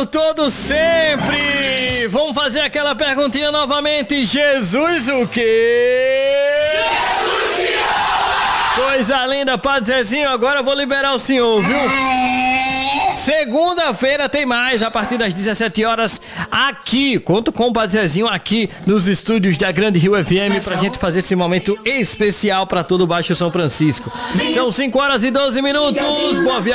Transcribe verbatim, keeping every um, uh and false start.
ano todo, sempre! Vamos fazer aquela perguntinha novamente. Jesus o quê? Jesus te ama! Coisa linda, Padre Zezinho. Agora eu vou liberar o senhor, viu? Segunda-feira tem mais, a partir das dezessete horas, aqui. Conto com o Padre Zezinho aqui nos estúdios da Grande Rio F M pra gente fazer esse momento especial pra todo o Baixo São Francisco. São cinco horas e doze minutos. Boa viagem.